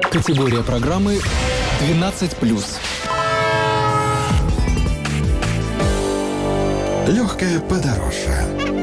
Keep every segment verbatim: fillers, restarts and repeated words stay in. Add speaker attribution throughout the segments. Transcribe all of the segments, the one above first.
Speaker 1: Категория программы двенадцать плюс.
Speaker 2: Легкое подорожье.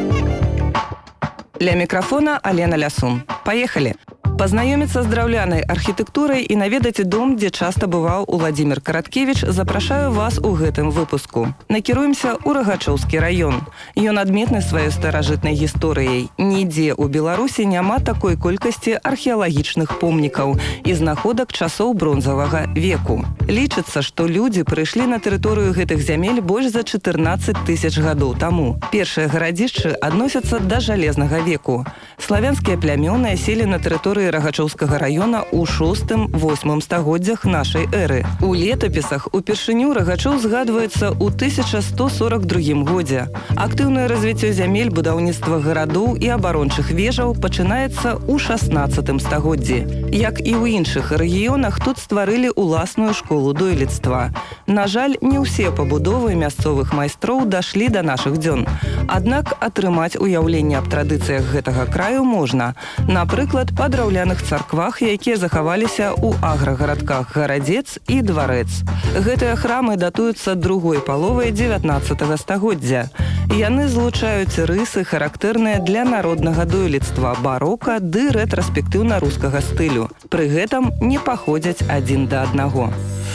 Speaker 3: Для микрофона Алена Лясун. Поехали! Познаёміцца з драўлянай архітэктурай і наведаць дом, дзе часта бываў Уладзімір Караткевіч, запрашаю вас у гэтым выпуску. Накіруемся ў Рагачоўскі раён. Ён адметны сваёй старажытнай гісторыяй. Нідзе ў Беларусі няма такой колькасці археалагічных помнікаў і знаходак часоў бронзавага веку. Лічыцца, што людзі прыйшлі на тэрыторыю гэтых зямель больш за чатырнаццаць тысяч гадоў таму. Першыя гарадзішчы адносяцца да жалезнага веку. Славянскія плямёны аселі на тэрыторыі Рагачоўскага раёна ў шостым-восьмым стагоддзях нашай эры. У летапісах упершыню Рагачоў згадваецца ў тысяча сто сорок другім годзе. Актыўнае развіццё зямель, будаўніцтва гарадоў і абарончых вежаў пачынаецца ў шаснаццатым стагоддзі. Як і ў іншых рэгіёнах, тут стварылі ўласную школу дойлідства. На жаль, не ўсе пабудовы мясцовых майстроў дашлі да нашых дзён. Аднак атрымаць уяўленне аб традыцыях гэтага краю можна. Напрыклад, па драўляных царквах, якія захаваліся ў аграгарадках Гарадзец і Дварэц. Гэтыя храмы датуюцца другой паловай дзевятнаццатага стагоддзя. Яны злучаюць рысы, характэрныя для народнага дойлідства, барока ды рэтраспектыўна-рускага стылю. Пры гэтым не паходзяць адзін да аднаго.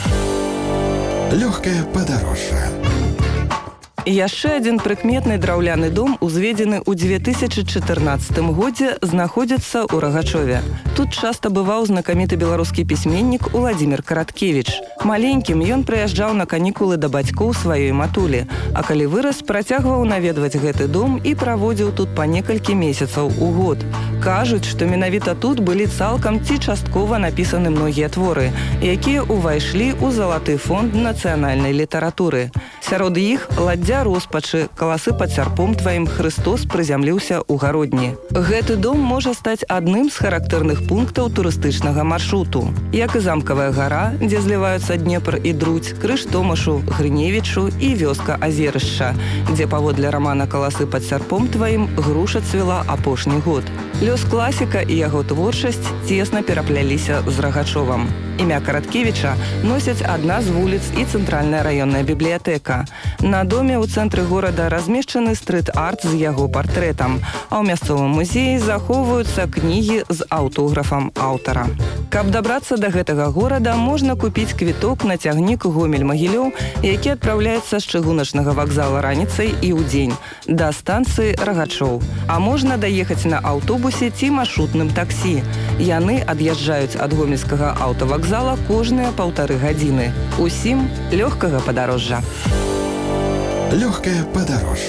Speaker 2: Легкое подорожье.
Speaker 3: Яшчэ адзін прыкметны драўляны дом, узведзены ў дзве тысячы чатырнаццатым годзе, знаходзіцца ў Рагачове. Тут часта бываў знакаміты беларускі пісьменнік Уладзімір Караткевіч. Маленькім ён прыязджаў на канікулы да бацькоў сваёй матулі, а калі вырас, працягваў наведваць гэты дом і праводзіў тут па некалькі месяцаў у год. Кажуць, што менавіта тут былі цалкам ці часткова напісаны многія творы, якія ўвайшлі ў залаты фонд нацыянальнай літаратуры. Сярод іх «Ладдзя роспачы», «Каласы пад сярпом тваім», «Хрыстос прызямліўся ў гародні». Гэты дом можа стаць адным з характэрных пунктаў турыстычнага маршруту. Як і замкавая гара, дзе зліваюцца Днепр і Друдзь, крыж Томашу, Грыневічу і вёска Азерышча, дзе паводле рамана «Каласы пад сярпом тваім» груша цвіла апошні год. Лёс класіка і яго творчасць цесна перапляліся з Рагачовам. Імя Караткевіча носяць адна з вуліц і цэнтральная раённая бібліятэка. На доме ў цэнтры горада размешчаны стрыт-арт з яго партрэтам, а ў мясцовым музеі захоўваюцца кнігі з аўтографам аўтара. Каб дабрацца да гэтага горада, можна купіць квіток на цягнік Гомель-Магілёў, які адпраўляецца з чыгуначнага вакзала раніцай і ўдзень да станцыі Рагачоў. А можна даехаць на аўтобусе ці маршрутным таксі. Яны ад'язджаюць ад гомельскага аўтавакзала кожныя паўтары гадзіны. Усім лёгкага падарожжа.
Speaker 2: Легкое подорожье.